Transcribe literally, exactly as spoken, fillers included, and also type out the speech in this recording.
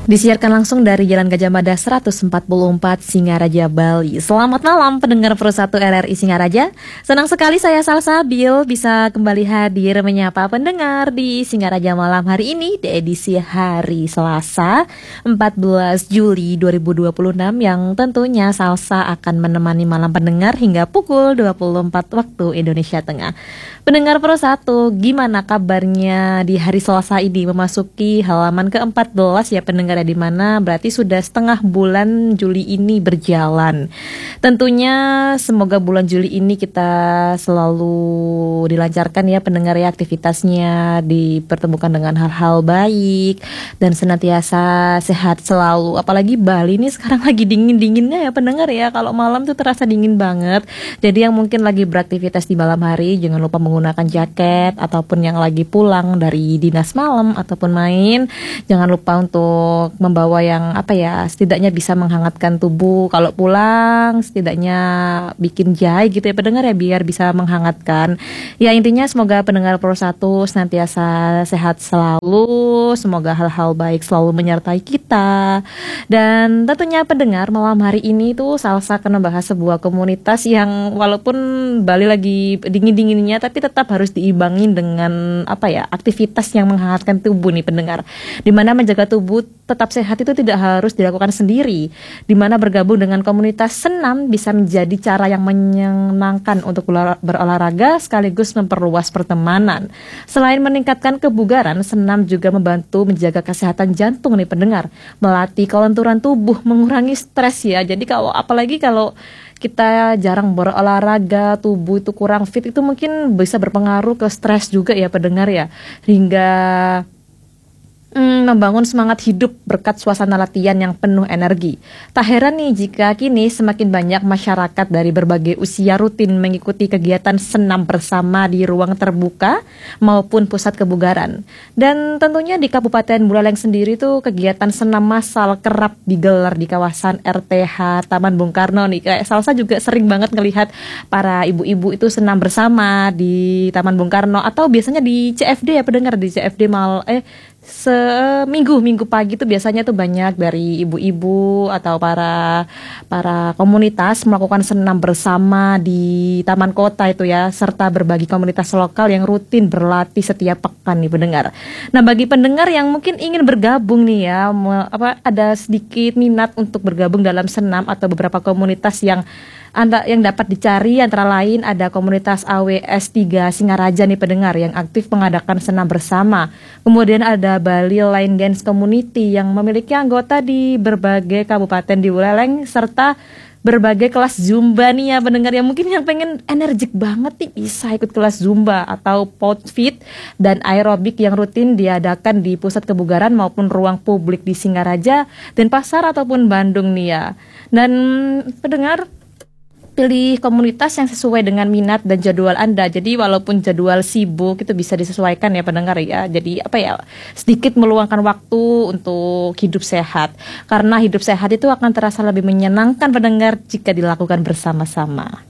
Disiarkan langsung dari Jalan Gajah Mada seratus empat puluh empat Singaraja, Bali. Selamat malam pendengar Pro satu R R I Singaraja. Senang sekali saya Salsabil bisa kembali hadir menyapa pendengar di Singaraja malam hari ini di edisi hari Selasa empat belas Juli dua ribu dua puluh enam yang tentunya Salsa akan menemani malam pendengar hingga pukul dua puluh empat waktu Indonesia Tengah. Pendengar Pro satu, gimana kabarnya di hari Selasa ini memasuki halaman ke empat belas ya pendengar, di mana berarti sudah setengah bulan Juli ini berjalan. Tentunya semoga bulan Juli ini kita selalu dilancarkan ya pendengar ya, aktivitasnya dipertemukan dengan hal-hal baik dan senantiasa sehat selalu. Apalagi Bali ini sekarang lagi dingin-dinginnya ya pendengar ya, kalau malam tuh terasa dingin banget. Jadi yang mungkin lagi beraktivitas di malam hari jangan lupa menggunakan jaket, ataupun yang lagi pulang dari dinas malam ataupun main jangan lupa untuk membawa yang apa ya, setidaknya bisa menghangatkan tubuh. Kalau pulang setidaknya bikin jahe gitu ya pendengar ya, biar bisa menghangatkan. Ya intinya semoga pendengar Pro satu senantiasa sehat selalu, semoga hal-hal baik selalu menyertai kita. Dan tentunya pendengar, malam hari ini tuh Salsa akan membahas sebuah komunitas yang walaupun Bali lagi dingin-dinginnya tapi tetap harus diimbangi dengan apa ya, aktivitas yang menghangatkan tubuh nih pendengar. Dimana menjaga tubuh tetap sehat itu tidak harus dilakukan sendiri, dimana bergabung dengan komunitas senam bisa menjadi cara yang menyenangkan untuk berolahraga sekaligus memperluas pertemanan. Selain meningkatkan kebugaran, senam juga membantu menjaga kesehatan jantung nih pendengar, melatih kelenturan tubuh, mengurangi stres ya. Jadi kalau apalagi kalau kita jarang berolahraga, tubuh itu kurang fit, itu mungkin bisa berpengaruh ke stres juga ya pendengar ya, hingga Hmm, membangun semangat hidup berkat suasana latihan yang penuh energi. Tak heran nih jika kini semakin banyak masyarakat dari berbagai usia rutin mengikuti kegiatan senam bersama di ruang terbuka maupun pusat kebugaran. Dan tentunya di Kabupaten Buleleng sendiri tuh kegiatan senam massal kerap digelar di kawasan R T H Taman Bung Karno nih. Kayak Salsa juga sering banget ngelihat para ibu-ibu itu senam bersama di Taman Bung Karno, atau biasanya di C F D ya pendengar, di C F D mal eh seminggu minggu pagi tuh biasanya tuh banyak dari ibu-ibu atau para para komunitas melakukan senam bersama di taman kota itu ya, serta berbagi komunitas lokal yang rutin berlatih setiap pekan nih pendengar. Nah bagi pendengar yang mungkin ingin bergabung nih ya, apa ada sedikit minat untuk bergabung dalam senam atau beberapa komunitas yang Anda yang dapat dicari, antara lain ada komunitas A W S tiga Singaraja nih pendengar yang aktif mengadakan senam bersama. Kemudian ada Bali Line Dance Community yang memiliki anggota di berbagai kabupaten di Buleleng, serta berbagai kelas Zumba nih ya pendengar, yang mungkin yang pengen energik banget nih bisa ikut kelas Zumba atau Podfit dan aerobik yang rutin diadakan di pusat kebugaran maupun ruang publik di Singaraja, Denpasar ataupun Bandung nih ya. Dan pendengar, pilih komunitas yang sesuai dengan minat dan jadwal Anda. Jadi walaupun jadwal sibuk itu bisa disesuaikan ya pendengar ya. Jadi apa ya, sedikit meluangkan waktu untuk hidup sehat. Karena hidup sehat itu akan terasa lebih menyenangkan pendengar jika dilakukan bersama-sama.